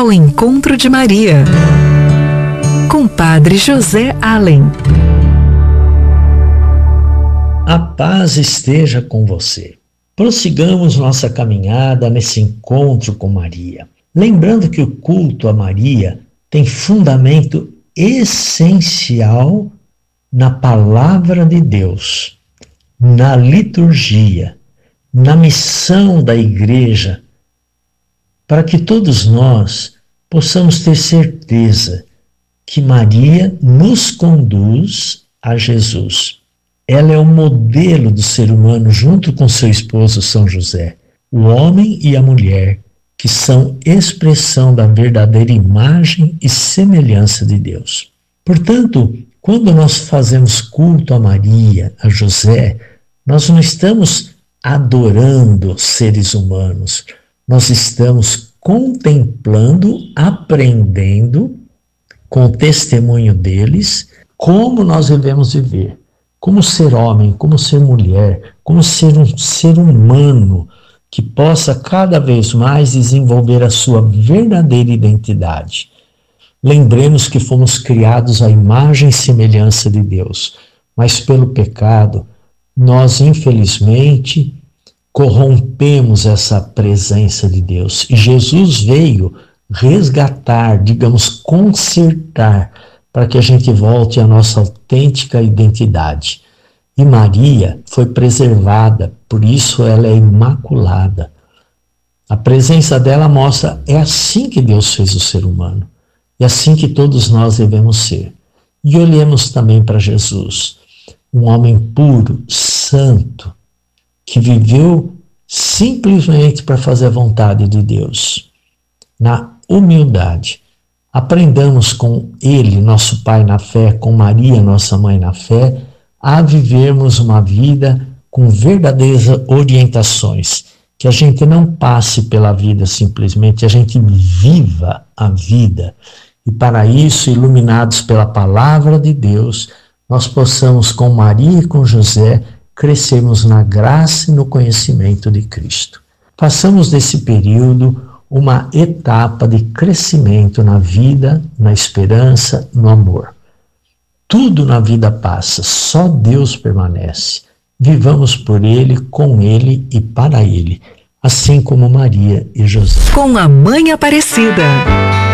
ao encontro de Maria, com Padre José Allen. A paz esteja com você. Prossigamos nossa caminhada nesse encontro com Maria. Lembrando que o culto a Maria tem fundamento essencial na palavra de Deus, na liturgia, na missão da igreja, para que todos nós possamos ter certeza que Maria nos conduz a Jesus. Ela é o modelo do ser humano junto com seu esposo São José, o homem e a mulher, que são expressão da verdadeira imagem e semelhança de Deus. Portanto, quando nós fazemos culto a Maria, a José, nós não estamos adorando seres humanos, nós estamos contemplando, aprendendo com o testemunho deles como nós devemos viver, como ser homem, como ser mulher, como ser um ser humano que possa cada vez mais desenvolver a sua verdadeira identidade. Lembremos que fomos criados à imagem e semelhança de Deus, mas pelo pecado, nós infelizmente corrompemos essa presença de Deus. E Jesus veio resgatar, digamos, consertar, para que a gente volte à nossa autêntica identidade. E Maria foi preservada, por isso ela é imaculada. A presença dela mostra, é assim que Deus fez o ser humano. É assim que todos nós devemos ser. E olhemos também para Jesus, um homem puro, santo, que viveu simplesmente para fazer a vontade de Deus, na humildade. Aprendamos com ele, nosso Pai na fé, com Maria, nossa Mãe na fé, a vivermos uma vida com verdadeiras orientações, que a gente não passe pela vida simplesmente, a gente viva a vida. E para isso, iluminados pela palavra de Deus, nós possamos, com Maria e com José, crescermos na graça e no conhecimento de Cristo. Passamos desse período uma etapa de crescimento na vida, na esperança, no amor. Tudo na vida passa, só Deus permanece. Vivamos por Ele, com Ele e para Ele, assim como Maria e José. Com a Mãe Aparecida.